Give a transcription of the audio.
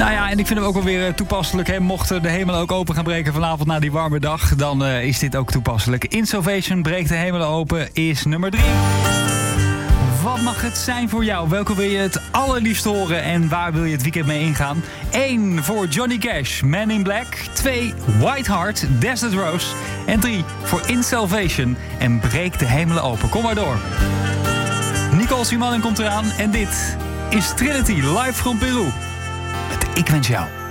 Nou ja, en ik vind hem ook wel weer toepasselijk. Hè? Mocht de hemel ook open gaan breken vanavond na die warme dag, dan is dit ook toepasselijk. In Salvation breekt de hemel open is nummer 3. Wat mag het zijn voor jou? Welke wil je het allerliefst horen en waar wil je het weekend mee ingaan? 1 voor Johnny Cash, Man in Black. 2, White Heart, Desert Rose. En 3 voor In Salvation en breek de hemelen open. Kom maar door. Nicole Simon komt eraan en dit is Trinity live from Peru. Met Ik Wens Jou.